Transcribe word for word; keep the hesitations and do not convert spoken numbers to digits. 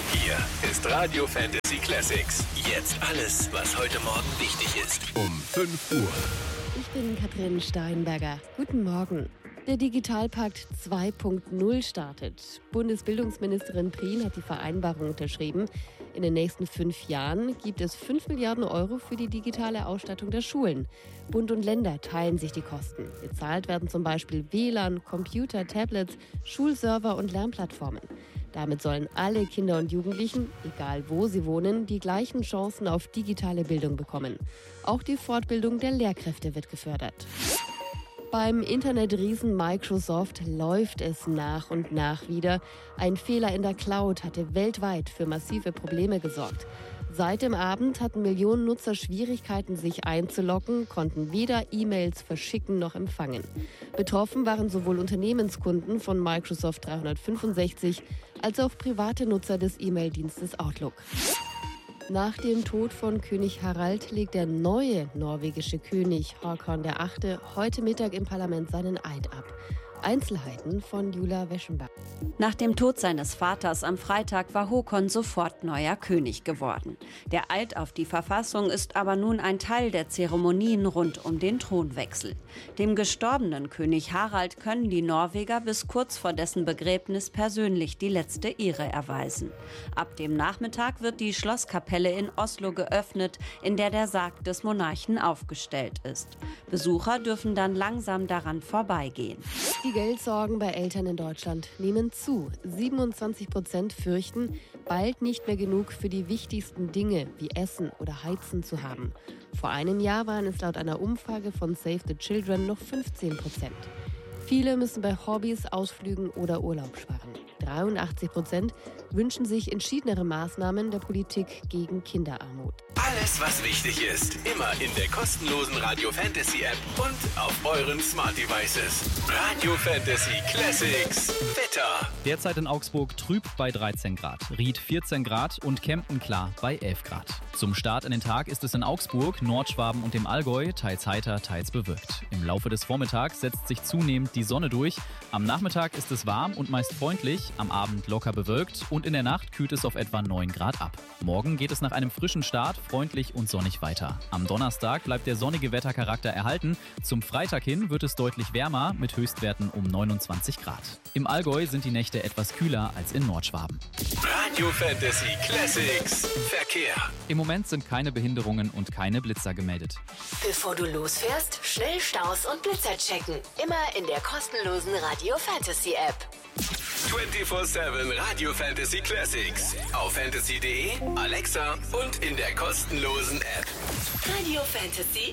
Hier ist Radio Fantasy Classics. Jetzt alles, was heute Morgen wichtig ist. Um fünf Uhr. Ich bin Katrin Steinberger. Guten Morgen. Der Digitalpakt zwei Punkt null startet. Bundesbildungsministerin Prien hat die Vereinbarung unterschrieben. In den nächsten fünf Jahren gibt es fünf Milliarden Euro für die digitale Ausstattung der Schulen. Bund und Länder teilen sich die Kosten. Bezahlt werden zum Beispiel W L A N, Computer, Tablets, Schulserver und Lernplattformen. Damit sollen alle Kinder und Jugendlichen, egal wo sie wohnen, die gleichen Chancen auf digitale Bildung bekommen. Auch die Fortbildung der Lehrkräfte wird gefördert. Beim Internetriesen Microsoft läuft es nach und nach wieder. Ein Fehler in der Cloud hatte weltweit für massive Probleme gesorgt. Seit dem Abend hatten Millionen Nutzer Schwierigkeiten, sich einzuloggen, konnten weder E-Mails verschicken noch empfangen. Betroffen waren sowohl Unternehmenskunden von Microsoft dreihundertfünfundsechzig als auch private Nutzer des E-Mail-Dienstes Outlook. Nach dem Tod von König Harald legt der neue norwegische König Håkon der Achte heute Mittag im Parlament seinen Eid ab. Einzelheiten von Julia Weschenbach. Nach dem Tod seines Vaters am Freitag war Håkon sofort neuer König geworden. Der Eid auf die Verfassung ist aber nun ein Teil der Zeremonien rund um den Thronwechsel. Dem gestorbenen König Harald können die Norweger bis kurz vor dessen Begräbnis persönlich die letzte Ehre erweisen. Ab dem Nachmittag wird die Schlosskapelle in Oslo geöffnet, in der der Sarg des Monarchen aufgestellt ist. Besucher dürfen dann langsam daran vorbeigehen. Die Geldsorgen bei Eltern in Deutschland nehmen zu. siebenundzwanzig Prozent fürchten, bald nicht mehr genug für die wichtigsten Dinge wie Essen oder Heizen zu haben. Vor einem Jahr waren es laut einer Umfrage von Save the Children noch fünfzehn Prozent. Viele müssen bei Hobbys, Ausflügen oder Urlaub sparen. dreiundachtzig Prozent wünschen sich entschiedenere Maßnahmen der Politik gegen Kinderarmut. Alles, was wichtig ist, immer in der kostenlosen Radio Fantasy App und auf euren Smart Devices. Radio Fantasy Classics. Wetter. Derzeit in Augsburg trüb bei dreizehn Grad, Ried vierzehn Grad und Kempten klar bei elf Grad. Zum Start in den Tag ist es in Augsburg, Nordschwaben und dem Allgäu teils heiter, teils bewölkt. Im Laufe des Vormittags setzt sich zunehmend die Sonne durch. Am Nachmittag ist es warm und meist freundlich, am Abend locker bewölkt und in der Nacht kühlt es auf etwa neun Grad ab. Morgen geht es nach einem frischen Start freundlich und sonnig weiter. Am Donnerstag bleibt der sonnige Wettercharakter erhalten. Zum Freitag hin wird es deutlich wärmer mit Höchstwerten um neunundzwanzig Grad. Im Allgäu sind die Nächte etwas kühler als in Nordschwaben. Radio Fantasy Classics. Verkehr. Im Moment sind keine Behinderungen und keine Blitzer gemeldet. Bevor du losfährst, schnell Staus und Blitzer checken. Immer in der kostenlosen Radio Fantasy App. vierundzwanzig sieben Radio Fantasy Classics. Auf fantasy punkt de, Alexa und in der kostenlosen App. Radio Fantasy